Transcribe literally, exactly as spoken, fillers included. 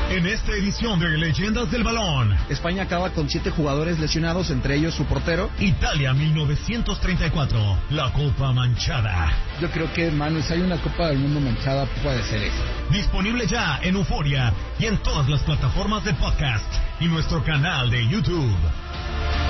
En esta edición de Leyendas del Balón, España acaba con siete jugadores lesionados, entre ellos su portero. Italia mil novecientos treinta y cuatro, la Copa Manchada. Yo creo que, Manu, si hay una Copa del Mundo manchada, puede ser esa. Disponible ya en Euforia y en todas las plataformas de podcast y nuestro canal de YouTube.